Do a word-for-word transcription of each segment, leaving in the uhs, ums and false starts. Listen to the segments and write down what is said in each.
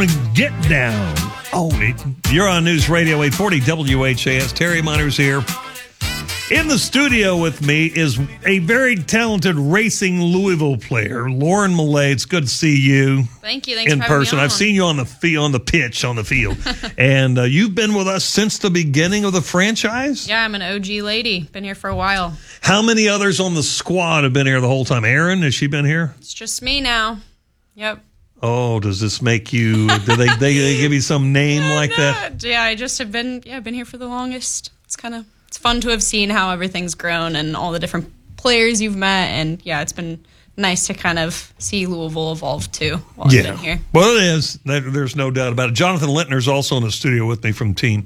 gonna get down. Oh, you're on News Radio eight forty W H A S. Terry Miners here. In the studio with me is a very talented racing Louisville player, Lauren Millay. It's good to see you. Thank you. Thanks in for having person. me on. I've seen you on the field, on the pitch, on the field, and uh, you've been with us since the beginning of the franchise. Yeah, I'm an O G lady. Been here for a while. How many others on the squad have been here the whole time? Erin, has she been here? It's just me now. Yep. Oh, does this make you? Do they, they they give you some name like no, that? Yeah, I just have been. Yeah, I've been here for the longest. It's kind of. It's fun to have seen how everything's grown and all the different players you've met. And, yeah, it's been nice to kind of see Louisville evolve, too, while yeah. I've been here. Well, it is. There's no doubt about it. Jonathan Lintner's also in the studio with me from team.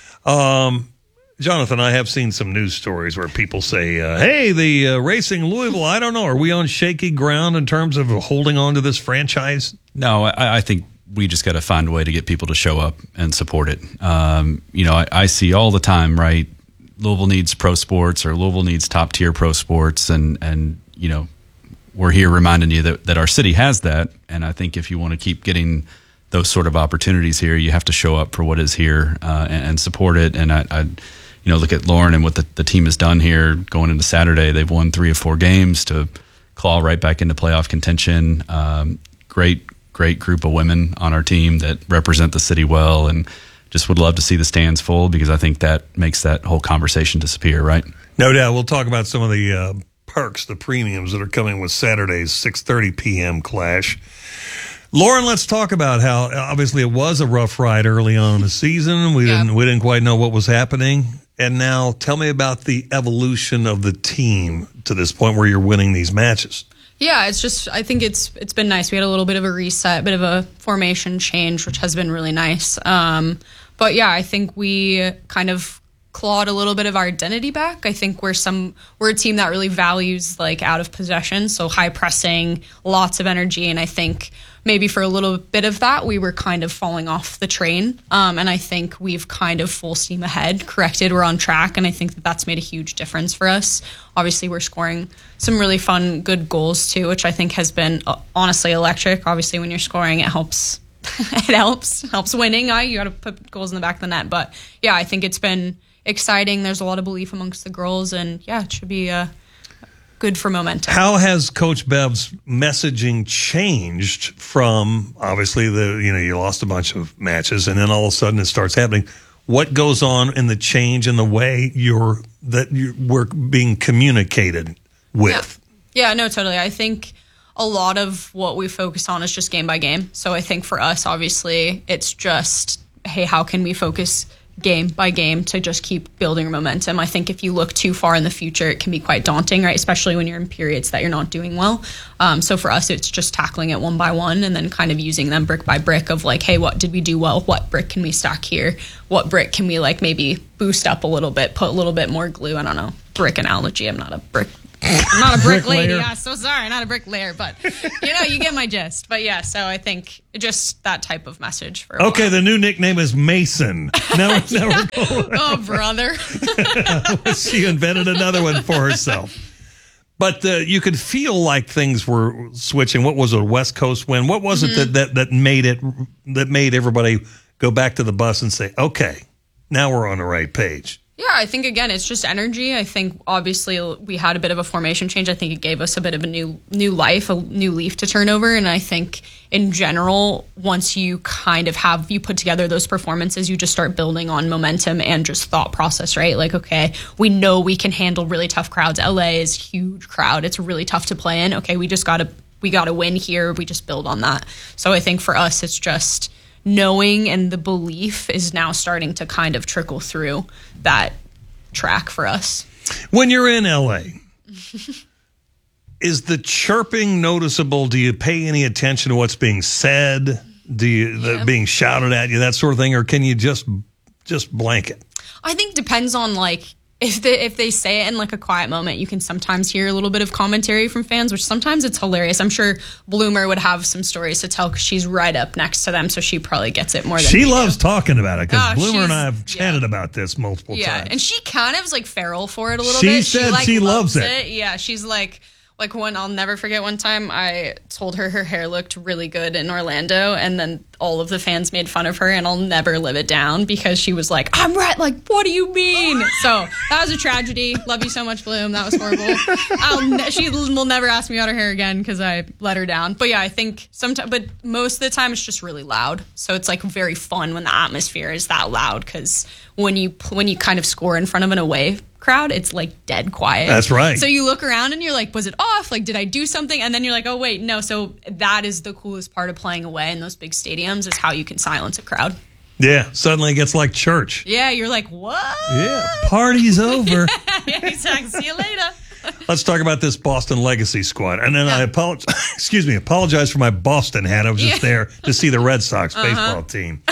Um, Jonathan, I have seen some news stories where people say, uh, hey, the uh, Racing Louisville, I don't know, are we on shaky ground in terms of holding on to this franchise? No, I, I think we just got to find a way to get people to show up and support it. Um, you know, I, I see all the time, right? Louisville needs pro sports, or Louisville needs top tier pro sports, and and you know we're here reminding you that, that our city has that. And I think if you want to keep getting those sort of opportunities here, you have to show up for what is here uh, and, and support it. And I, I, you know, look at Lauren and what the, the team has done here going into Saturday. They've won three or four games to claw right back into playoff contention. Um, great, great group of women on our team that represent the city well, and just would love to see the stands full, because I think that makes that whole conversation disappear, right? No doubt. We'll talk about some of the uh, perks, the premiums that are coming with Saturday's six thirty p.m. clash. Lauren, let's talk about how obviously it was a rough ride early on in the season. We yeah. didn't we didn't quite know what was happening. And now tell me about the evolution of the team to this point where you're winning these matches. Yeah, it's just, I think it's it's been nice. We had a little bit of a reset, a bit of a formation change, which has been really nice. Um, but yeah, I think we kind of clawed a little bit of our identity back. I think we're some we're a team that really values like out of possession, so high pressing, lots of energy, and I think maybe for a little bit of that we were kind of falling off the train. Um, and I think we've kind of full steam ahead, corrected, we're on track, and I think that that's made a huge difference for us. Obviously, we're scoring some really fun, good goals too, which I think has been uh, honestly electric. Obviously, when you're scoring, it helps. it helps helps winning. I you got to put goals in the back of the net, but yeah, I think it's been exciting. There's a lot of belief amongst the girls, and yeah, it should be uh, good for momentum. How has Coach Bev's messaging changed from obviously the you know you lost a bunch of matches, and then all of a sudden it starts happening? What goes on in the change in the way you're that you we're being communicated with? Yeah. yeah, no, totally. I think a lot of what we focus on is just game by game. So I think for us, obviously, it's just, hey, how can we focus game by game to just keep building momentum? I think if you look too far in the future, it can be quite daunting, right? Especially when you're in periods that you're not doing well. Um, so for us, it's just tackling it one by one and then kind of using them brick by brick of like, hey, what did we do well? What brick can we stack here? What brick can we like maybe boost up a little bit, put a little bit more glue? I don't know, brick analogy. I'm not a brick I'm not a brick lady. Yeah, so sorry, not a bricklayer, but you know, you get my gist. But yeah, so I think just that type of message for. Okay, the new nickname is Mason. Now, now we're going. Oh, brother! She invented another one for herself. But uh, you could feel like things were switching. What was a West Coast win? What was mm-hmm. it that, that that made it that made everybody go back to the bus and say, "Okay, now we're on the right page"? Yeah, I think, again, it's just energy. I think, obviously, we had a bit of a formation change. I think it gave us a bit of a new new life, a new leaf to turn over. And I think, in general, once you kind of have, you put together those performances, you just start building on momentum and just thought process, right? Like, okay, we know we can handle really tough crowds. L A is a huge crowd. It's really tough to play in. Okay, we just got to we got to win here. We just build on that. So I think for us, it's just knowing, and the belief is now starting to kind of trickle through that track for us. When you're in L A, is the chirping noticeable? Do you pay any attention to what's being said? Do you yeah. the, being shouted at you, that sort of thing, or can you just just blanket? I think depends on like if they if they say it in like a quiet moment, you can sometimes hear a little bit of commentary from fans, which sometimes it's hilarious. I'm sure Bloomer would have some stories to tell because she's right up next to them, so she probably gets it more than she we loves do. talking about it because oh, Bloomer and I have chatted yeah. about this multiple yeah. times. and she kind of is like feral for it a little she bit. Said she like she loves loves it. it. Yeah, she's like, Like one, I'll never forget one time I told her her hair looked really good in Orlando, and then all of the fans made fun of her, and I'll never live it down because she was like, I'm right. Like, what do you mean? So that was a tragedy. Love you so much, Bloom. That was horrible. I'll ne- she will never ask me about her hair again because I let her down. But yeah, I think sometimes, but most of the time it's just really loud. So it's like very fun when the atmosphere is that loud because when you when you kind of score in front of an away crowd, it's like dead quiet. That's right. So you look around and you're like, was it off? Like, did I do something? And then you're like, oh, wait, no. So that is the coolest part of playing away in those big stadiums is how you can silence a crowd. Yeah, suddenly it gets like church. Yeah, you're like, what? Yeah, party's over. Yeah, exactly. See you later. Let's talk about this Boston Legacy squad. And then yeah. I apologize, excuse me, apologize for my Boston hat. I was just yeah. there to see the Red Sox uh-huh. baseball team.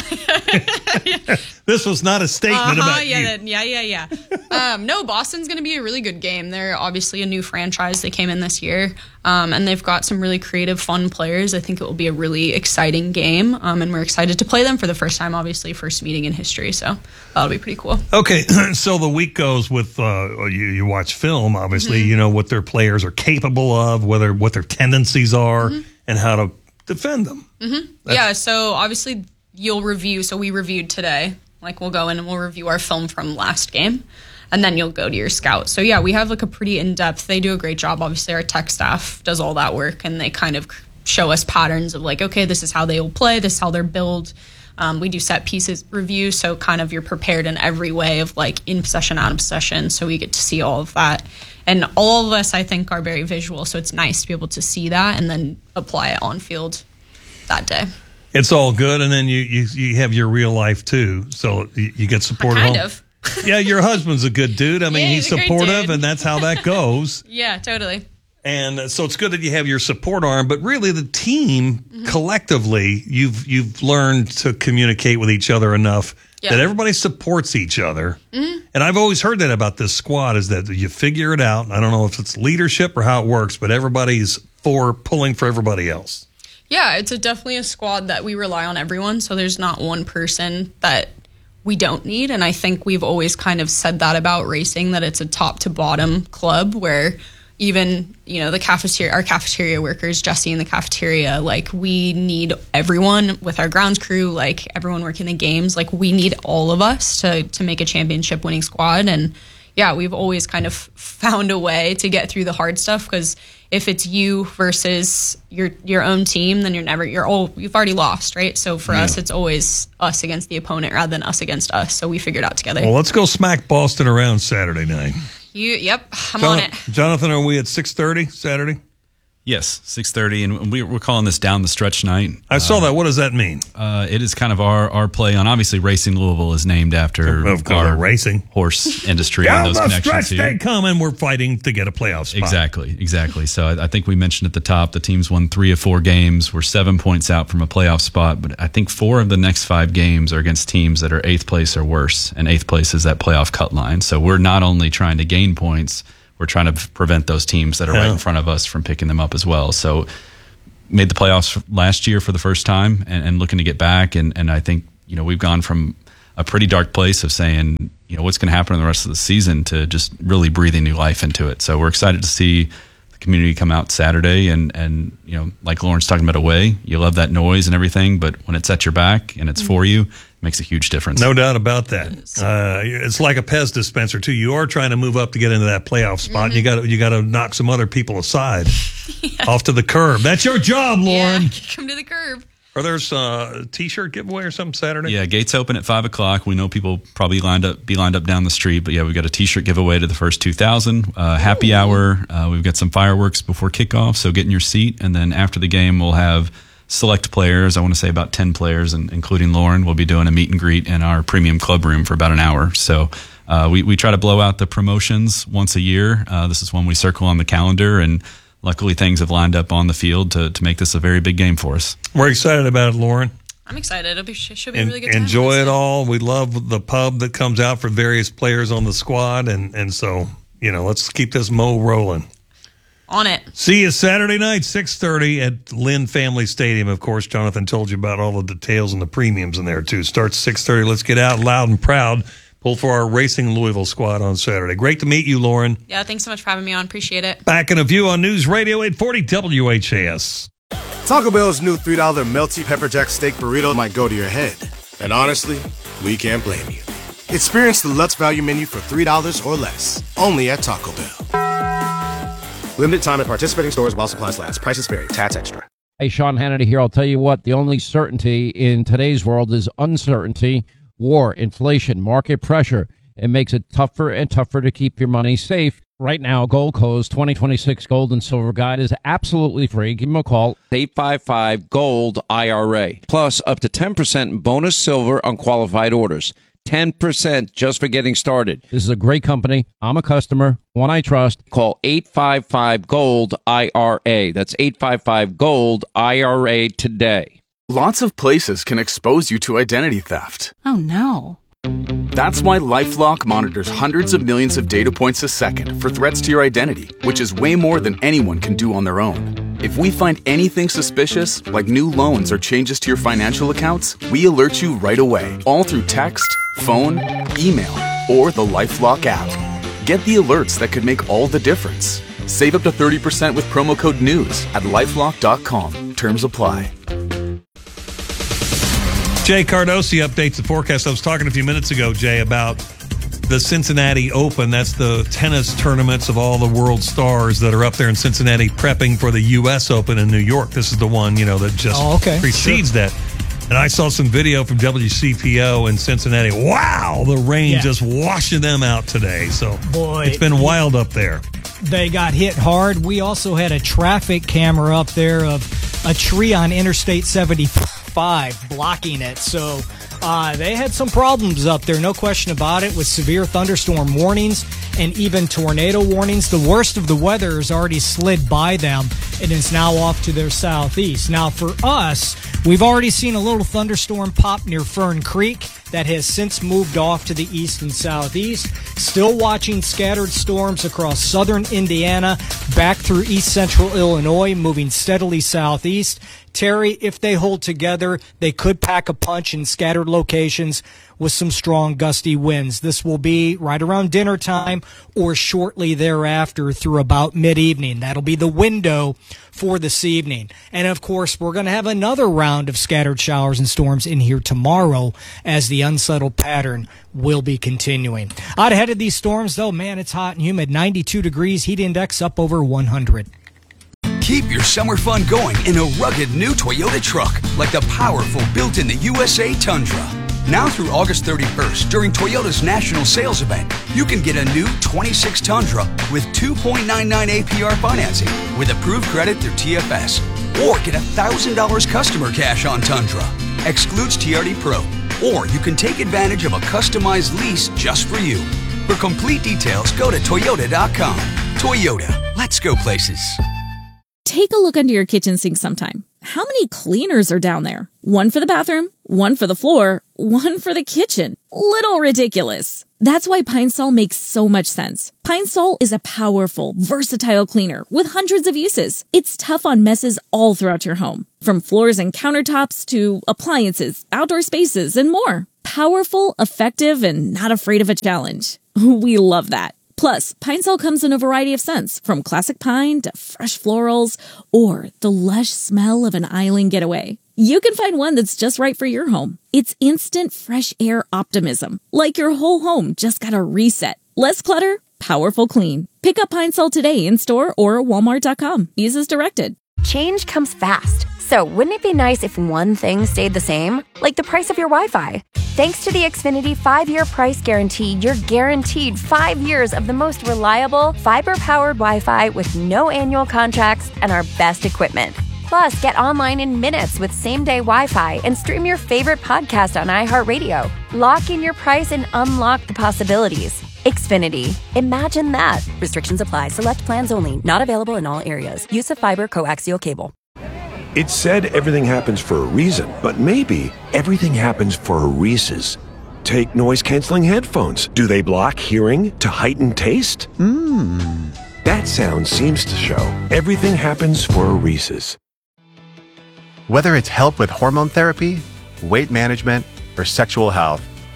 This was not a statement uh-huh, about yeah, you. That, yeah, yeah, yeah. um, no, Boston's going to be a really good game. They're obviously a new franchise. They came in this year, um, and they've got some really creative, fun players. I think it will be a really exciting game, um, and we're excited to play them for the first time, obviously, first meeting in history. So that'll be pretty cool. Okay, so the week goes with uh, you, you watch film, obviously, mm-hmm. you know what their players are capable of, whether what their tendencies are, mm-hmm. and how to defend them. Mm-hmm. Yeah, so obviously you'll review. So we reviewed today. Like we'll go in and we'll review our film from last game, and then you'll go to your scout. So yeah, we have like a pretty in-depth. They do a great job. Obviously, our tech staff does all that work, and they kind of show us patterns of like, okay, this is how they will play. This is how they're build. Um, we do set pieces review, so kind of you're prepared in every way of like in possession, out of possession. So we get to see all of that, and all of us I think are very visual. So it's nice to be able to see that and then apply it on field that day. It's all good, and then you, you, you have your real life, too, so you, you get support kind at home. of. Yeah, your husband's a good dude. I mean, yeah, he's, he's supportive, and that's how that goes. Yeah, totally. And uh, so it's good that you have your support arm, but really the team, mm-hmm. collectively, you've you've learned to communicate with each other enough yeah. that everybody supports each other. Mm-hmm. And I've always heard that about this squad, is that you figure it out. I don't know if it's leadership or how it works, but everybody's for pulling for everybody else. Yeah, it's a, definitely a squad that we rely on everyone. So there's not one person that we don't need. And I think we've always kind of said that about racing, that it's a top to bottom club where even, you know, the cafeteria, our cafeteria workers, Jesse in the cafeteria, like we need everyone with our grounds crew, like everyone working the games, like we need all of us to, to make a championship winning squad. And yeah, we've always kind of found a way to get through the hard stuff, because if it's you versus your your own team, then you're never you're all you've already lost, right? So for yeah. us, it's always us against the opponent rather than us against us. So we figured out together. Well, let's go smack Boston around Saturday night. You, yep, I'm Jon- on it. Jonathan, are we at six thirty Saturday? Yes, six thirty, and we, we're calling this down the stretch night. I saw uh, that. What does that mean? Uh, it is kind of our, our play on, obviously, Racing Louisville is named after of course, our racing horse industry and those down the connections stretch here. they come, and we're fighting to get a playoff spot. Exactly, exactly. So I, I think we mentioned at the top, the team's won three of four games. We're seven points out from a playoff spot, but I think four of the next five games are against teams that are eighth place or worse, and eighth place is that playoff cut line. So we're not only trying to gain points, we're trying to prevent those teams that are yeah. right in front of us from picking them up as well. So made the playoffs last year for the first time and, and looking to get back. And, and I think, you know, we've gone from a pretty dark place of saying, you know, what's going to happen in the rest of the season to just really breathing new life into it. So we're excited to see the community come out Saturday and, and you know, like Lauren's talking about away, you love that noise and everything, but when it's at your back and it's mm-hmm. for you, makes a huge difference. No doubt about that. Uh, it's like a Pez dispenser too. You are trying to move up to get into that playoff spot. Mm-hmm. You got you got to knock some other people aside, yeah. off to the curb. That's your job, Lauren. Yeah, come to the curb. Are there a T-shirt giveaway or something Saturday? Yeah, gates open at five o'clock. We know people probably lined up be lined up down the street, but yeah, we've got a T-shirt giveaway to the first two thousand. Uh, happy hour. Uh, we've got some fireworks before kickoff, so get in your seat, and then after the game, we'll have select players. I want to say about ten players, and including Lauren. We'll be doing a meet and greet in our premium club room for about an hour. So uh, we, we try to blow out the promotions once a year. Uh, this is one we circle on the calendar, and luckily things have lined up on the field to, to make this a very big game for us. We're excited about it, Lauren. I'm excited. It'll be, should be and, a really good time. Enjoy it all. We love the pub that comes out for various players on the squad, and, and so, you know, let's keep this mo rolling. On it. See you Saturday night, six thirty at Lynn Family Stadium. Of course, Jonathan told you about all the details and the premiums in there, too. Starts six thirty. Let's get out loud and proud. pull for our Racing Louisville squad on Saturday. Great to meet you, Lauren. Yeah, thanks so much for having me on. Appreciate it. Back in a view on News Radio eight forty W H A S. Taco Bell's new three dollar melty pepper jack steak burrito might go to your head. And honestly, we can't blame you. Experience the Lutz Value Menu for three dollars or less, only at Taco Bell. Limited time at participating stores while supplies last. Prices vary. Tax extra. Hey, Sean Hannity here. I'll tell you what, the only certainty in today's world is uncertainty, war, inflation, market pressure. It makes it tougher and tougher to keep your money safe. Right now, Gold Co's twenty twenty-six Gold and Silver Guide is absolutely free. Give them a call, eight five five GOLD I R A. Plus, up to ten percent bonus silver on qualified orders. ten percent just for getting started. This is a great company. I'm a customer, one I trust. Call eight five five GOLD I R A. That's eight five five GOLD I R A today. Lots of places can expose you to identity theft. Oh, no. That's why LifeLock monitors hundreds of millions of data points a second for threats to your identity, which is way more than anyone can do on their own. If we find anything suspicious, like new loans or changes to your financial accounts, we alert you right away, all through text, phone, email, or the LifeLock app. Get the alerts that could make all the difference. Save up to thirty percent with promo code NEWS at lifelock dot com. Terms apply. Jay Cardosi updates the forecast. I was talking a few minutes ago, Jay, about the Cincinnati Open. That's the tennis tournaments of all the world stars that are up there in Cincinnati prepping for the U S Open in New York. This is the one, you know, that just oh, okay. precedes sure. that. And I saw some video from W C P O in Cincinnati. Wow, the rain yeah. just washing them out today. So Boy, it's been wild up there. They got hit hard. We also had a traffic camera up there of a tree on Interstate seventy-five blocking it. So uh, they had some problems up there, no question about it, with severe thunderstorm warnings and even tornado warnings. The worst of the weather has already slid by them and is now off to their southeast. Now, for us, we've already seen a little thunderstorm pop near Fern Creek that has since moved off to the east and southeast. Still watching scattered storms across southern Indiana, back through east central Illinois, moving steadily southeast. Terry, if they hold together, they could pack a punch in scattered locations with some strong gusty winds. This will be right around dinner time or shortly thereafter through about mid-evening. That'll be the window for this evening. And, of course, we're going to have another round of scattered showers and storms in here tomorrow as the unsettled pattern will be continuing. Out ahead of these storms, though, man, it's hot and humid. ninety-two degrees, heat index up over one hundred. Keep your summer fun going in a rugged new Toyota truck like the powerful built in the U S A Tundra. Now through August thirty-first, during Toyota's national sales event, you can get a new twenty-six Tundra with two point nine nine A P R financing with approved credit through T F S. Or get one thousand dollars customer cash on Tundra. Excludes T R D Pro. Or you can take advantage of a customized lease just for you. For complete details, go to Toyota dot com. Toyota, let's go places. Take a look under your kitchen sink sometime. How many cleaners are down there? One for the bathroom, one for the floor, one for the kitchen. Little ridiculous. That's why Pine Sol makes so much sense. Pine Sol is a powerful, versatile cleaner with hundreds of uses. It's tough on messes all throughout your home, from floors and countertops to appliances, outdoor spaces, and more. Powerful, effective, and not afraid of a challenge. We love that. Plus, Pine Sol comes in a variety of scents, from classic pine to fresh florals or the lush smell of an island getaway. You can find one that's just right for your home. It's instant fresh air optimism, like your whole home just got a reset. Less clutter, powerful clean. Pick up Pine Sol today in store or walmart dot com. Use as directed. Change comes fast. So wouldn't it be nice if one thing stayed the same? Like the price of your Wi-Fi. Thanks to the Xfinity five-year price guarantee, you're guaranteed five years of the most reliable, fiber-powered Wi-Fi with no annual contracts and our best equipment. Plus, get online in minutes with same-day Wi-Fi and stream your favorite podcast on iHeartRadio. Lock in your price and unlock the possibilities. Xfinity. Imagine that. Restrictions apply. Select plans only. Not available in all areas. Use of fiber coaxial cable. It's said everything happens for a reason, but maybe everything happens for a Reese's. Take noise-canceling headphones. Do they block hearing to heighten taste? Mmm. That sound seems to show everything happens for a Reese's. Whether it's help with hormone therapy, weight management, or sexual health,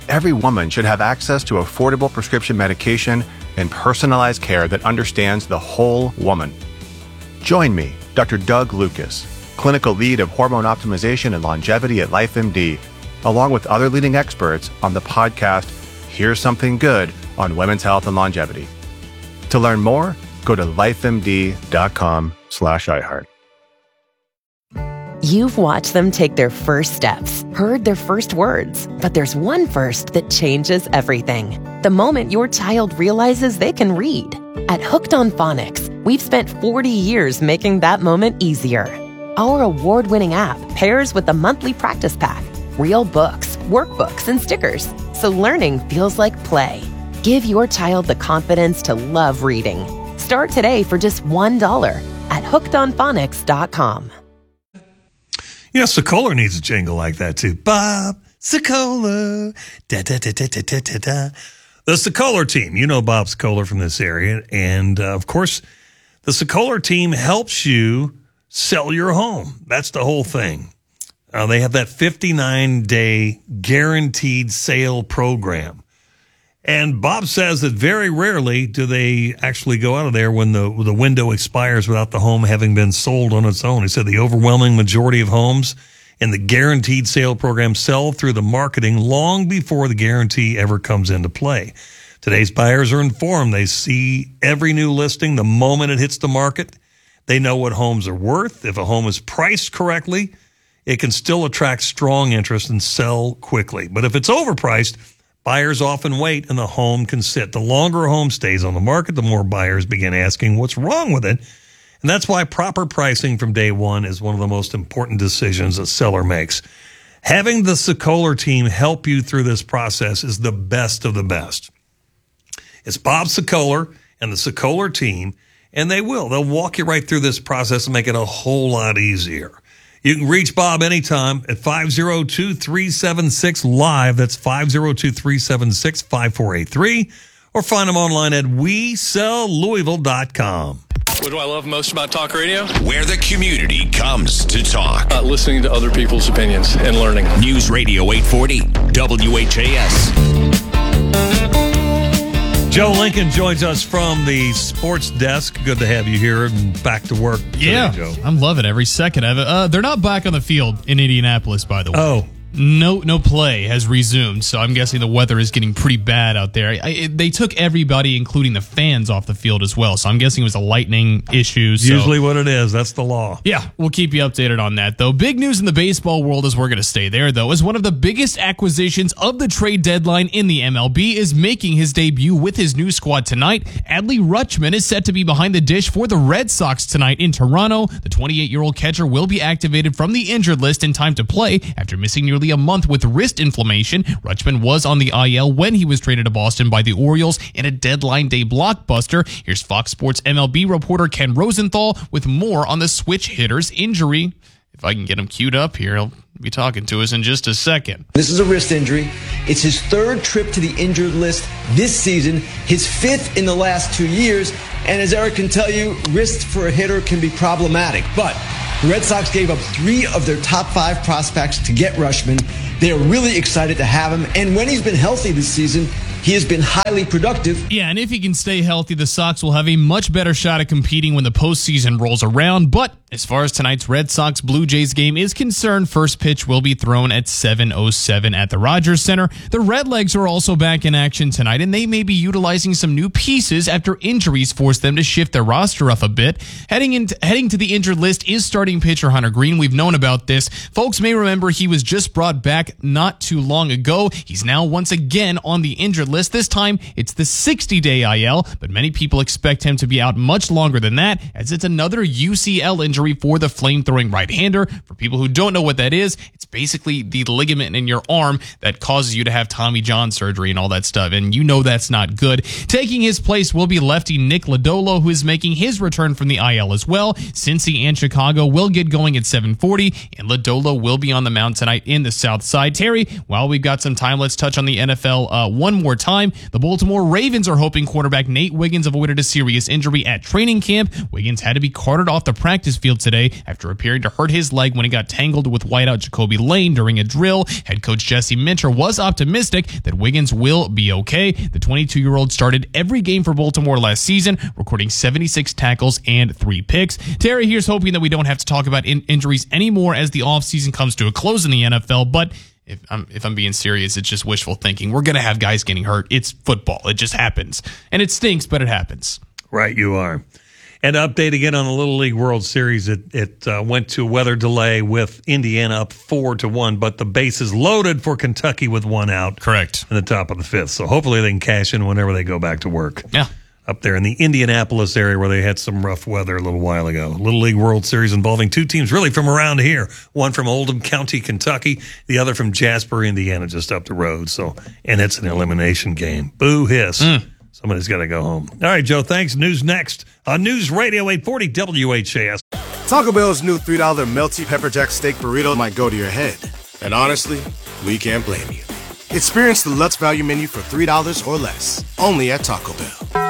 Every woman should have access to affordable prescription medication and personalized care that understands the whole woman. Join me, Doctor Doug Lucas, clinical lead of hormone optimization and longevity at LifeMD, along with other leading experts on the podcast Here's Something Good on Women's Health and Longevity. To learn more, go to lifemd.com slash iHeart. You've watched them take their first steps, heard their first words, but there's one first that changes everything. The moment your child realizes they can read. At Hooked on Phonics, we've spent forty years making that moment easier. Our award-winning app pairs with the monthly practice pack, real books, workbooks, and stickers, so learning feels like play. Give your child the confidence to love reading. Start today for just one dollar at hooked on phonics dot com. You know, Sokoler needs a jingle like that, too. Bob Sokoler. Da, da, da, da, da, da, da, da. The Sokoler team. You know Bob Sokoler from this area. And, uh, of course, the Sokoler team helps you sell your home. That's the whole thing. Uh, they have that fifty-nine day guaranteed sale program. And Bob says that very rarely do they actually go out of there when the the window expires without the home having been sold on its own. He said the overwhelming majority of homes in the guaranteed sale program sell through the marketing long before the guarantee ever comes into play. Today's buyers are informed. They see every new listing the moment it hits the market. They know what homes are worth. If a home is priced correctly, it can still attract strong interest and sell quickly. But if it's overpriced, buyers often wait and the home can sit. The longer a home stays on the market, the more buyers begin asking what's wrong with it. And that's why proper pricing from day one is one of the most important decisions a seller makes. Having the Sokoler team help you through this process is the best of the best. It's Bob Sokoler and the Sokoler team, and they will. They'll walk you right through this process and make it a whole lot easier. You can reach Bob anytime at five oh two, three seven six, live. That's five oh two, three seven six, five four eight three. Or find him online at we sell louisville dot com. What do I love most about talk radio? Where the community comes to talk. Uh, listening to other people's opinions and learning. News Radio eight forty, W H A S. Joe Lincoln joins us from the sports desk. Good to have you here and back to work today, yeah, Joe. I'm loving every second of it. Uh, they're not back on the field in Indianapolis, by the way. Oh. No no play has resumed, so I'm guessing the weather is getting pretty bad out there. I, it, they took everybody, including the fans, off the field as well, so I'm guessing it was a lightning issue. So. Usually what it is. That's the law. Yeah, we'll keep you updated on that, though. Big news in the baseball world, as we're going to stay there, though, is one of the biggest acquisitions of the trade deadline in the M L B is making his debut with his new squad tonight. Adley Rutschman is set to be behind the dish for the Red Sox tonight in Toronto. The twenty-eight-year-old catcher will be activated from the injured list in time to play after missing nearly a month with wrist inflammation. Rutschman was on the I L when he was traded to Boston by the Orioles in a deadline day blockbuster. Here's Fox Sports M L B reporter Ken Rosenthal with more on the switch hitter's injury. If I can get him queued up here, he'll be talking to us in just a second. This is a wrist injury. It's his third trip to the injured list this season, his fifth in the last two years. And as Eric can tell you, wrist for a hitter can be problematic. But the Red Sox gave up three of their top five prospects to get Rutschman. They are really excited to have him. And when he's been healthy this season, he has been highly productive. Yeah, and if he can stay healthy, the Sox will have a much better shot at competing when the postseason rolls around. But as far as tonight's Red Sox-Blue Jays game is concerned, first pitch will be thrown at seven oh seven at the Rogers Center. The Redlegs are also back in action tonight, and they may be utilizing some new pieces after injuries forced them to shift their roster up a bit. Heading into, heading to the injured list is starting pitcher Hunter Green. We've known about this. Folks may remember he was just brought back not too long ago. He's now once again on the injured list. This time, it's the sixty-day I L, but many people expect him to be out much longer than that, as it's another U C L injury for the flame-throwing right-hander. For people who don't know what that is, it's basically the ligament in your arm that causes you to have Tommy John surgery and all that stuff, and you know that's not good. Taking his place will be lefty Nick Lodolo, who is making his return from the I L as well. Cincy and Chicago will get going at seven forty, and Lodolo will be on the mound tonight in the South Side. Terry, while we've got some time, let's touch on the N F L uh, one more time. The Baltimore Ravens are hoping quarterback Nate Wiggins avoided a serious injury at training camp. Wiggins had to be carted off the practice field today after appearing to hurt his leg when he got tangled with wideout Jacoby Lane during a drill. Head coach Jesse Minter was optimistic that Wiggins will be okay. The twenty-two-year-old started every game for Baltimore last season, recording seventy-six tackles and three picks. Terry here's hoping that we don't have to talk about in- injuries anymore as the offseason comes to a close in the N F L, but if I'm, if I'm being serious, it's just wishful thinking. We're going to have guys getting hurt. It's football. It just happens. And it stinks, but it happens. Right, you are. And update again on the Little League World Series. It it uh, went to weather delay with Indiana up four to one, but the base is loaded for Kentucky with one out. Correct. In the top of the fifth. So hopefully they can cash in whenever they go back to work. Yeah. Up there in the Indianapolis area where they had some rough weather a little while ago. Little League World Series involving two teams really from around here. One from Oldham County, Kentucky. The other from Jasper, Indiana, just up the road. So, and it's an elimination game. Boo hiss. Mm. Somebody's got to go home. All right, Joe, thanks. News next on News Radio eight forty W H A S. Taco Bell's new three dollar Melty Pepper Jack Steak Burrito might go to your head. And honestly, we can't blame you. Experience the Lutz Value Menu for three dollars or less. Only at Taco Bell.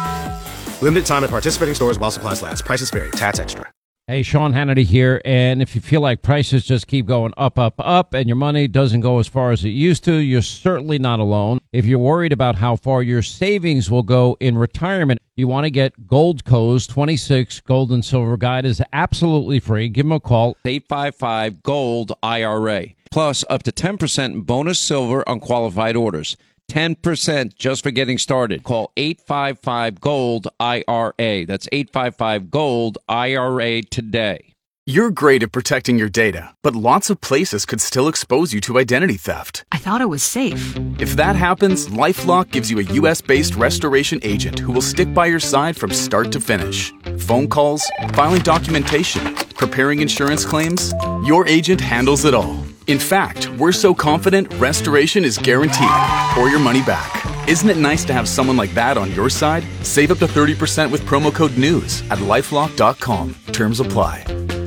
Limited time at participating stores while supplies last. Prices vary. Tax extra. Hey, Sean Hannity here, and if you feel like prices just keep going up, up, up, and your money doesn't go as far as it used to, you're certainly not alone. If you're worried about how far your savings will go in retirement, you want to get Goldco's twenty-six Gold and Silver Guide is absolutely free. Give them a call, eight five five, GOLD, I R A. Plus, up to ten percent bonus silver on qualified orders. ten percent just for getting started. Call eight five five, GOLD, I R A. That's eight five five, GOLD, I R A today. You're great at protecting your data, but lots of places could still expose you to identity theft. I thought it was safe. If that happens, LifeLock gives you a U S-based restoration agent who will stick by your side from start to finish. Phone calls, filing documentation, preparing insurance claims, your agent handles it all. In fact, we're so confident restoration is guaranteed or your money back. Isn't it nice to have someone like that on your side? Save up to thirty percent with promo code NEWS at lifelock dot com. Terms apply.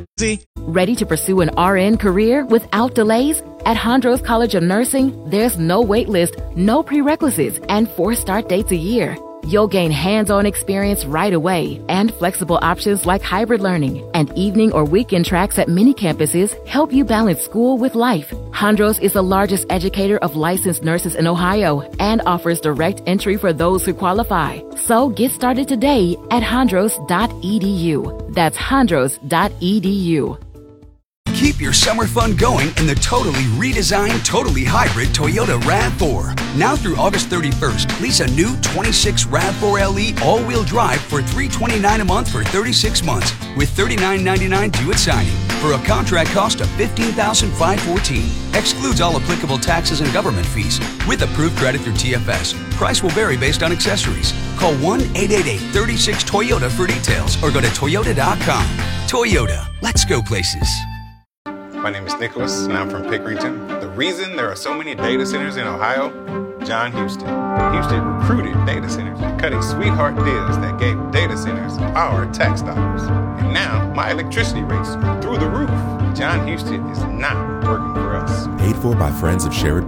Ready to pursue an R N career without delays? At Hondros College of Nursing, there's no wait list, no prerequisites, and four start dates a year. You'll gain hands-on experience right away, and flexible options like hybrid learning and evening or weekend tracks at many campuses help you balance school with life. Hondros is the largest educator of licensed nurses in Ohio and offers direct entry for those who qualify. So get started today at hondros dot e d u. That's hondros dot e d u. Keep your summer fun going in the totally redesigned, totally hybrid Toyota RAV four. Now through August thirty-first, lease a new twenty-six RAV four L E all-wheel drive for three hundred twenty-nine dollars a month for thirty-six months with thirty-nine ninety-nine due at signing for a contract cost of fifteen thousand five hundred fourteen dollars. Excludes all applicable taxes and government fees with approved credit through T F S. Price will vary based on accessories. Call one eight eight eight, three six, Toyota for details or go to toyota dot com. Toyota, let's go places. My name is Nicholas, and I'm from Pickerington. The reason there are so many data centers in Ohio, John Houston. Houston recruited data centers, cutting sweetheart deals that gave data centers our tax dollars. And now my electricity rates are through the roof. John Houston is not working for us. Paid for by friends of Sherrod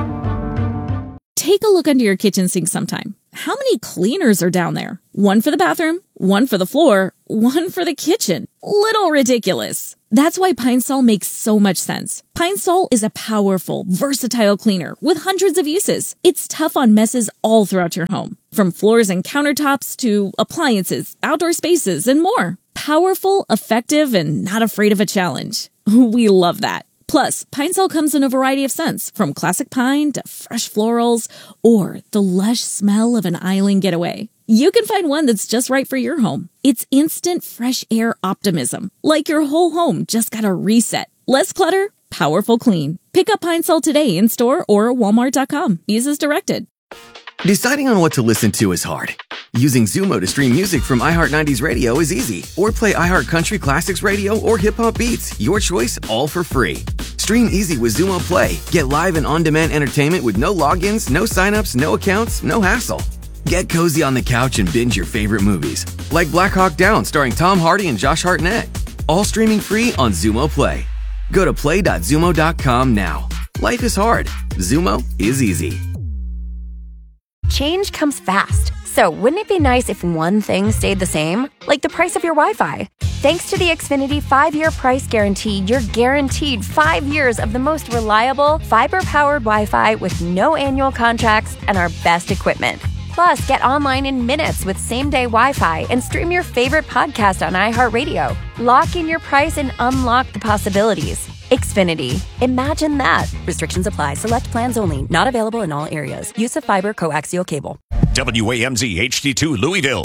Brown. Take a look under your kitchen sink sometime. How many cleaners are down there? One for the bathroom, one for the floor, one for the kitchen. Little ridiculous. That's why Pine Sol makes so much sense. Pine Sol is a powerful, versatile cleaner with hundreds of uses. It's tough on messes all throughout your home, from floors and countertops to appliances, outdoor spaces, and more. Powerful, effective, and not afraid of a challenge. We love that. Plus, Pine Sol comes in a variety of scents, from classic pine to fresh florals or the lush smell of an island getaway. You can find one that's just right for your home. It's instant fresh air optimism, like your whole home just got a reset. Less clutter, powerful clean. Pick up Pine Sol today in store or walmart dot com. Use as directed. Deciding on what to listen to is hard. Using Zumo to stream music from iHeart nineties Radio is easy. Or play iHeart Country Classics Radio or Hip Hop Beats. Your choice, all for free. Stream easy with Zumo Play. Get live and on-demand entertainment with no logins, no signups, no accounts, no hassle. Get cozy on the couch and binge your favorite movies, like Black Hawk Down starring Tom Hardy and Josh Hartnett. All streaming free on Zumo Play. Go to play dot zumo dot com now. Life is hard. Zumo is easy. change comes fast. So wouldn't it be nice if one thing stayed the same? Like the price of your Wi-Fi. Thanks to the Xfinity five-year price guarantee, you're guaranteed five years of the most reliable, fiber-powered Wi-Fi with no annual contracts and our best equipment. Plus, get online in minutes with same-day Wi-Fi and stream your favorite podcast on iHeartRadio. Lock in your price and unlock the possibilities. Xfinity. Imagine that. Restrictions apply. Select plans only. Not available in all areas. Use of fiber coaxial cable. W A M Z H D two Louisville.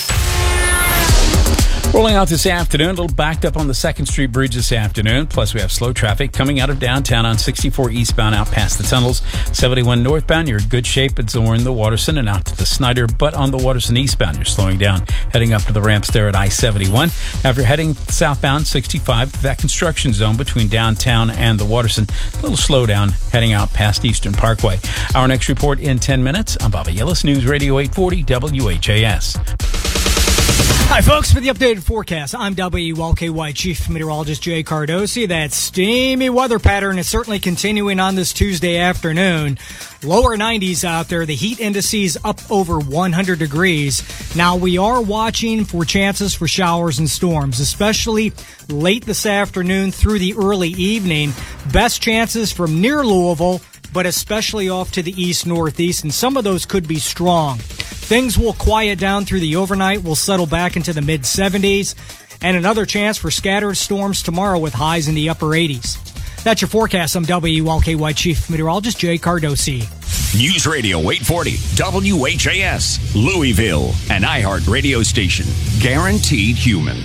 Rolling out this afternoon, a little backed up on the second Street Bridge this afternoon. Plus, we have slow traffic coming out of downtown on sixty-four eastbound out past the tunnels. seventy-one northbound, you're in good shape at Zorn, the Waterson, and out to the Snyder. But on the Waterson eastbound, you're slowing down, heading up to the ramps there at I seventy-one. After heading southbound sixty-five, that construction zone between downtown and the Waterson, a little slowdown heading out past Eastern Parkway. Our next report in ten minutes. I'm Bobby Yellis, News Radio eight forty W H A S. Hi, folks. For the updated forecast, I'm W L K Y Chief Meteorologist Jay Cardosi. That steamy weather pattern is certainly continuing on this Tuesday afternoon. Lower nineties out there. The heat indices up over one hundred degrees. Now, we are watching for chances for showers and storms, especially late this afternoon through the early evening. Best chances from near Louisville, but especially off to the east-northeast, and some of those could be strong. Things will quiet down through the overnight. We'll settle back into the mid-seventies, and another chance for scattered storms tomorrow with highs in the upper eighties. That's your forecast. I'm W L K Y Chief Meteorologist Jay Cardosi. News Radio eight forty W H A S, Louisville, an iHeart radio station. Guaranteed human.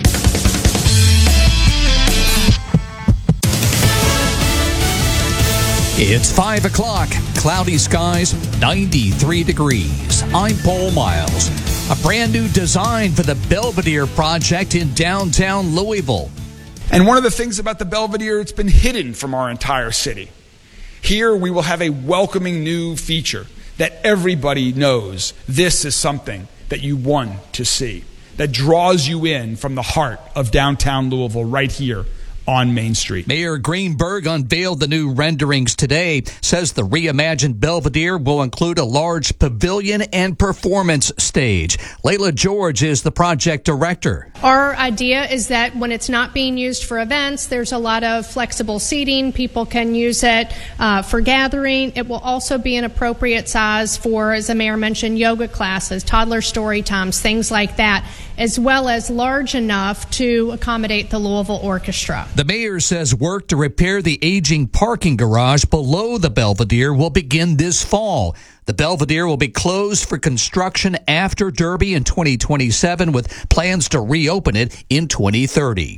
It's five o'clock. Cloudy skies, ninety-three degrees. I'm Paul Miles. A brand new design for the Belvedere project in downtown Louisville. And one of the things about the Belvedere, it's been hidden from our entire city. Here we will have a welcoming new feature that everybody knows this is something that you want to see, that draws you in from the heart of downtown Louisville right here on Main Street. Mayor Greenberg unveiled the new renderings today, says the reimagined Belvedere will include a large pavilion and performance stage. Layla George is the project director. Our idea is that when it's not being used for events, there's a lot of flexible seating. People can use it uh, for gathering. It will also be an appropriate size for, as the mayor mentioned, yoga classes, toddler story times, things like that, as well as large enough to accommodate the Louisville Orchestra. The mayor says work to repair the aging parking garage below the Belvedere will begin this fall. The Belvedere will be closed for construction after Derby in twenty twenty-seven, with plans to reopen it in twenty thirty.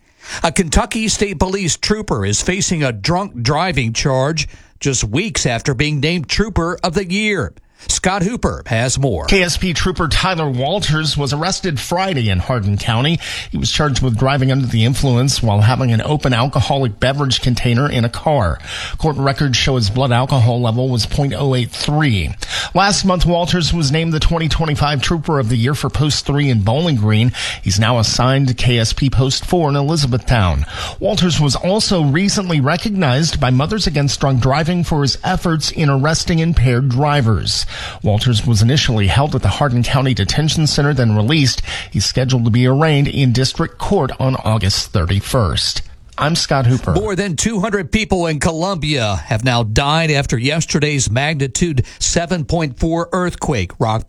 A Kentucky State Police trooper is facing a drunk driving charge just weeks after being named Trooper of the Year. Scott Hooper has more. K S P Trooper Tyler Walters was arrested Friday in Hardin County. He was charged with driving under the influence while having an open alcoholic beverage container in a car. Court records show his blood alcohol level was point oh eight three. Last month, Walters was named the twenty twenty-five Trooper of the Year for Post three in Bowling Green. He's now assigned to K S P Post four in Elizabethtown. Walters was also recently recognized by Mothers Against Drunk Driving for his efforts in arresting impaired drivers. Walters was initially held at the Hardin County Detention Center, then released. He's scheduled to be arraigned in district court on August thirty-first. I'm Scott Hooper. More than two hundred people in Colombia have now died after yesterday's magnitude seven point four earthquake rocked